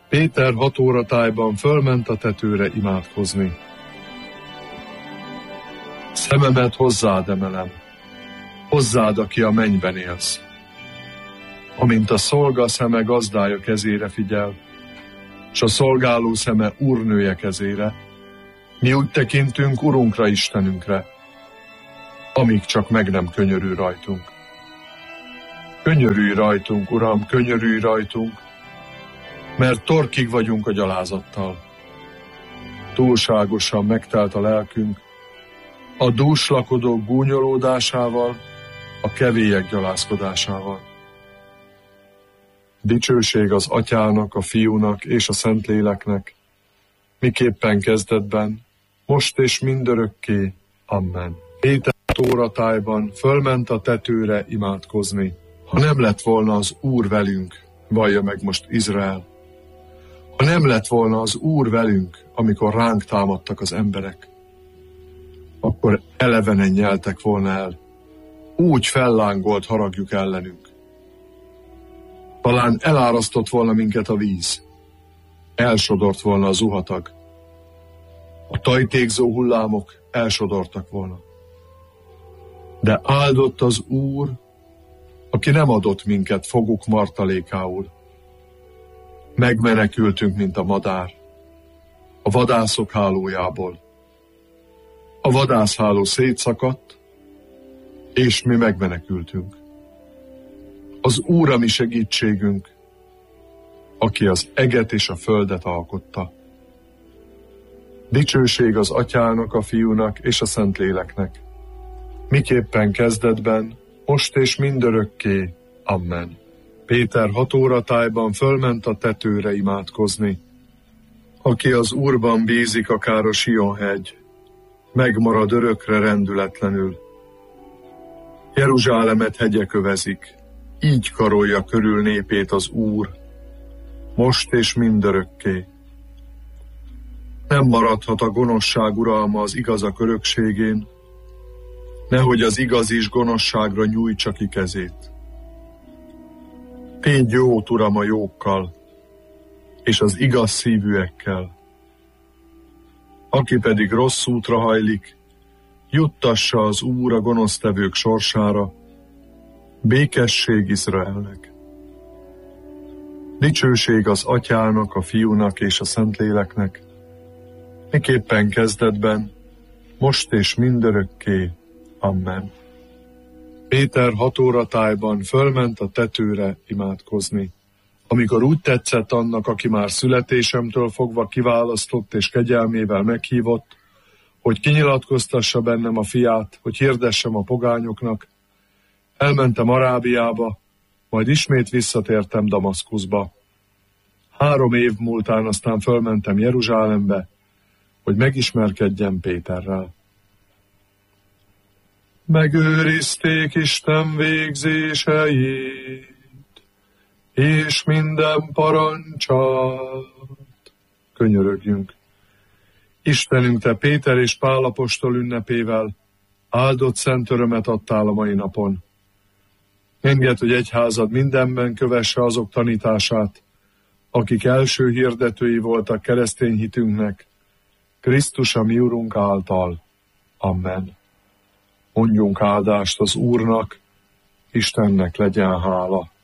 Péter 6 óra tájban fölment a tetőre imádkozni. Szememet hozzád emelem, hozzád, aki a mennyben élsz. Amint a szolga szeme gazdája kezére figyel, s a szolgáló szeme úrnője kezére, mi úgy tekintünk Urunkra, Istenünkre, amíg csak meg nem könyörül rajtunk. Könyörülj rajtunk, Uram, könyörülj rajtunk, mert torkig vagyunk a gyalázattal. Túlságosan megtelt a lelkünk, a dúslakodók gúnyolódásával, a kevélyek gyalázkodásával. Dicsőség az Atyának, a Fiúnak és a Szentléleknek, miképpen kezdetben, most és mindörökké. Amen. Péter óratájban fölment a tetőre imádkozni. Ha nem lett volna az Úr velünk, vallja meg most Izrael, ha nem lett volna az Úr velünk, amikor ránk támadtak az emberek, akkor elevenen nyeltek volna el. Úgy fellángolt haragjuk ellenünk. Talán elárasztott volna minket a víz, elsodort volna a zuhatag, a tajtékzó hullámok elsodortak volna. De áldott az Úr, aki nem adott minket foguk martalékául. Megmenekültünk, mint a madár, a vadászok hálójából. A vadászháló szétszakadt, és mi megmenekültünk. Az Úr a mi segítségünk, aki az eget és a földet alkotta. Dicsőség az Atyának, a Fiúnak és a Szentléleknek, miképpen kezdetben, most és mindörökké. Amen. Péter 6 óra tájban fölment a tetőre imádkozni. Aki az Úrban bízik, akár a Sion-hegy, megmarad örökre rendületlenül. Jeruzsálemet hegyek övezik, így karolja körül népét az Úr, most és mindörökké. Nem maradhat a gonoszság uralma az igazak örökségén, nehogy az igaz is gonoszságra nyújtsa ki kezét. Tégy jót, Uram, a jókkal, és az igaz szívűekkel. Aki pedig rossz útra hajlik, juttassa az Úr a gonosztevők sorsára, békesség Izraelnek. Dicsőség az Atyának, a Fiúnak és a Szentléleknek, miképpen kezdetben, most és mindörökké. Amen. Péter 6 óra tájban fölment a tetőre imádkozni. Amikor úgy tetszett annak, aki már születésemtől fogva kiválasztott és kegyelmével meghívott, hogy kinyilatkoztassa bennem a fiát, hogy hirdessem a pogányoknak, elmentem Arábiába, majd ismét visszatértem Damaszkuszba. 3 év múltán aztán fölmentem Jeruzsálembe, hogy megismerkedjem Péterrel. Megőrizték Isten végzéseit, és minden parancsát. Könyörögjünk. Istenünk, te Péter és Pál apostol ünnepével áldott szent örömet adtál a mai napon. Engedd, hogy egyházad mindenben kövesse azok tanítását, akik első hirdetői voltak keresztény hitünknek, Krisztus a mi Urunk által. Amen. Mondjunk áldást az Úrnak, Istennek legyen hála.